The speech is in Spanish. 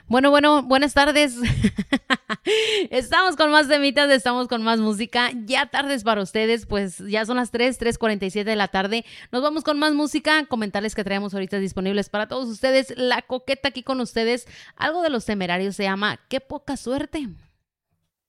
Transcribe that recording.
Bueno, buenas tardes. Estamos con más temitas, estamos con más música. Ya tardes para ustedes, pues ya son las 3:47 de la tarde. Nos vamos con más música. Comentarles que traemos ahorita disponibles para todos ustedes. La Coqueta aquí con ustedes. Algo de Los Temerarios se llama Qué poca suerte.